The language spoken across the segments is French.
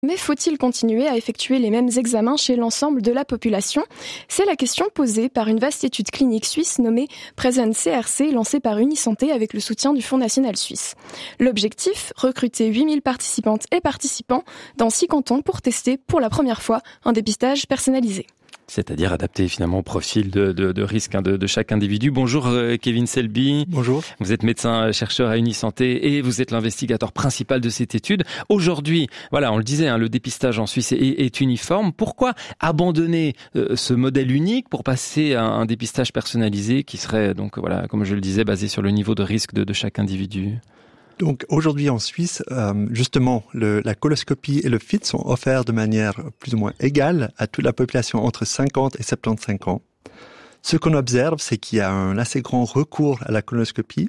Mais faut-il continuer à effectuer les mêmes examens chez l'ensemble de la population ? C'est la question posée par une vaste étude clinique suisse nommée Present CRC, lancée par Unisanté avec le soutien du Fonds national suisse. L'objectif, recruter 8000 participantes et participants dans 6 cantons pour tester pour la première fois un dépistage personnalisé. C'est-à-dire adapté finalement au profil de risque de chaque individu. Bonjour Kevin Selby. Bonjour. Vous êtes médecin-chercheur à Unisanté et vous êtes l'investigateur principal de cette étude. Aujourd'hui, voilà, on le disait, le dépistage en Suisse est uniforme. Pourquoi abandonner ce modèle unique pour passer à un dépistage personnalisé qui serait, donc voilà, comme je le disais, basé sur le niveau de risque de chaque individu ? Donc aujourd'hui en Suisse, justement, la coloscopie et le FIT sont offerts de manière plus ou moins égale à toute la population entre 50 et 75 ans. Ce qu'on observe, c'est qu'il y a un assez grand recours à la coloscopie,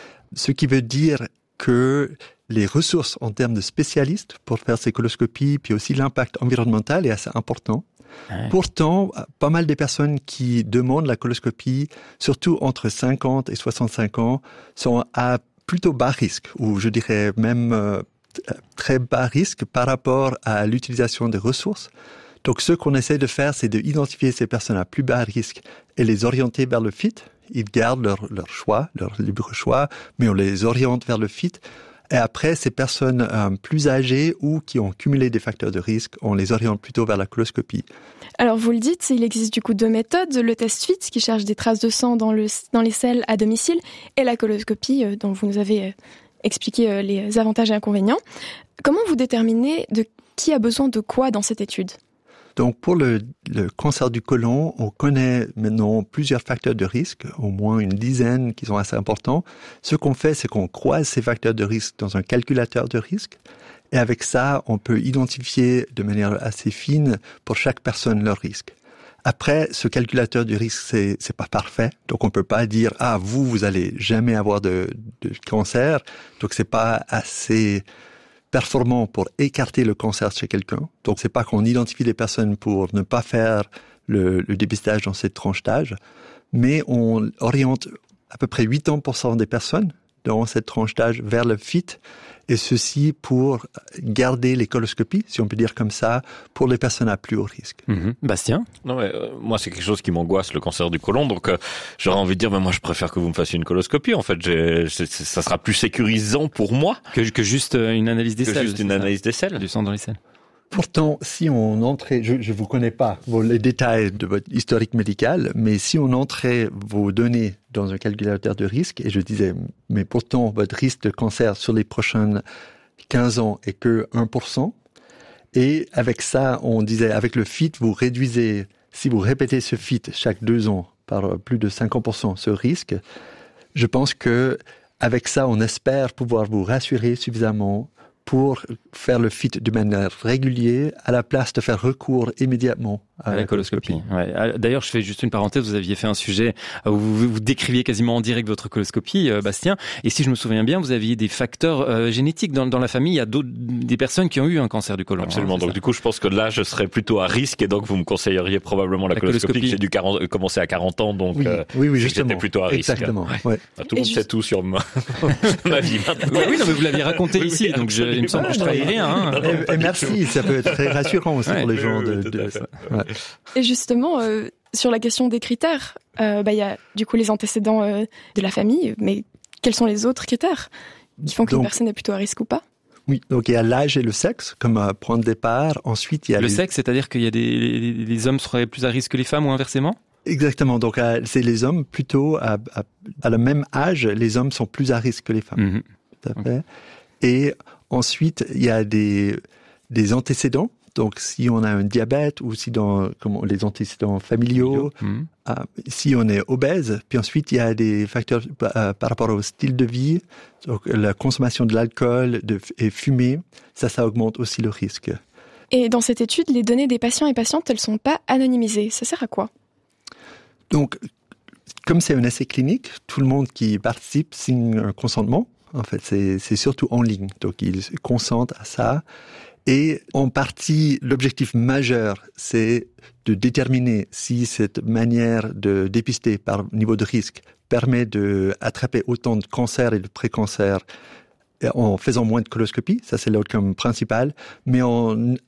ce qui veut dire que les ressources en termes de spécialistes pour faire ces coloscopies, puis aussi l'impact environnemental est assez important. Ouais. Pourtant, pas mal des personnes qui demandent la coloscopie, surtout entre 50 et 65 ans, sont à plutôt bas risque, ou je dirais même très bas risque par rapport à l'utilisation des ressources. Donc ce qu'on essaie de faire, c'est d'identifier ces personnes à plus bas risque et les orienter vers le FIT. Ils gardent leur choix, leur libre choix, mais on les oriente vers le FIT. Et après, ces personnes plus âgées ou qui ont cumulé des facteurs de risque, on les oriente plutôt vers la coloscopie. Alors vous le dites, il existe du coup 2 méthodes, le test FIT qui cherche des traces de sang dans les selles à domicile et la coloscopie dont vous nous avez expliqué les avantages et inconvénients. Comment vous déterminez de qui a besoin de quoi dans cette étude ? Donc pour le cancer du côlon, on connaît maintenant plusieurs facteurs de risque, au moins une dizaine qui sont assez importants. Ce qu'on fait, c'est qu'on croise ces facteurs de risque dans un calculateur de risque. Et avec ça, on peut identifier de manière assez fine pour chaque personne leur risque. Après, ce calculateur du risque, c'est pas parfait. Donc, on peut pas dire, vous allez jamais avoir de cancer. Donc, c'est pas assez performant pour écarter le cancer chez quelqu'un. Donc, c'est pas qu'on identifie les personnes pour ne pas faire le dépistage dans cette tranche d'âge, mais on oriente à peu près 80% des personnes dans cette tranche d'âge vers le FIT, et ceci pour garder les coloscopies, si on peut dire comme ça, pour les personnes à plus haut risque. Bastien ? Non, mais moi, c'est quelque chose qui m'angoisse, le cancer du côlon, donc j'aurais envie de dire, mais moi, je préfère que vous me fassiez une coloscopie. En fait, ça sera plus sécurisant pour moi que juste une analyse des selles. Juste une analyse des selles. Du sang dans les selles. Pourtant, si on entrait, je vous connais pas les détails de votre historique médical, mais si on entrait vos données dans un calculateur de risque, et je disais, mais pourtant, votre risque de cancer sur les prochaines 15 ans est que 1%, et avec ça, on disait, avec le FIT, vous réduisez, si vous répétez ce FIT chaque 2 ans par plus de 50% ce risque, je pense que avec ça, on espère pouvoir vous rassurer suffisamment pour faire le FIT de manière régulière, à la place de faire recours immédiatement à la coloscopie. Ouais. D'ailleurs, je fais juste une parenthèse, vous aviez fait un sujet où vous décriviez quasiment en direct votre coloscopie, Bastien, et si je me souviens bien, vous aviez des facteurs génétiques dans la famille, il y a des personnes qui ont eu un cancer du côlon. Absolument, donc du coup, je pense que là, je serais plutôt à risque, et donc vous me conseilleriez probablement la coloscopie. J'ai dû commencer à 40 ans, donc oui, justement. J'étais plutôt à risque. Exactement. Ouais. Tout le monde sait tout sur ma vie maintenant. Oui, non, mais vous l'aviez raconté ici, donc il me semble que je trahis rien. Et merci, ça peut être très rassurant aussi pour les gens. Et justement, sur la question des critères, il y a du coup les antécédents de la famille, mais quels sont les autres critères qui font qu'une personne est plutôt à risque ou pas ? Oui, donc il y a l'âge et le sexe comme point de départ. Ensuite, il y a le sexe, c'est-à-dire qu'il y a les hommes seraient plus à risque que les femmes ou inversement ? Exactement. Donc c'est les hommes plutôt à le même âge, les hommes sont plus à risque que les femmes. Tout à fait. Et ensuite, il y a des antécédents. Donc, si on a un diabète ou si comme les antécédents familiaux, si on est obèse, puis ensuite il y a des facteurs par rapport au style de vie, donc la consommation de l'alcool et fumer, ça augmente aussi le risque. Et dans cette étude, les données des patients et patientes, elles sont pas anonymisées. Ça sert à quoi ? Donc, comme c'est un essai clinique, tout le monde qui participe signe un consentement. En fait, c'est surtout en ligne, donc ils consentent à ça. Et en partie, l'objectif majeur, c'est de déterminer si cette manière de dépister par niveau de risque permet d'attraper autant de cancers et de pré-cancers en faisant moins de coloscopie. Ça, c'est l'outcome principal. Mais en